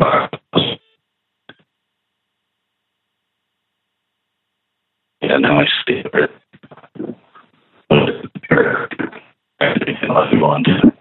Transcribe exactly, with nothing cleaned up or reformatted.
Yeah, now I see it. Unless you want to.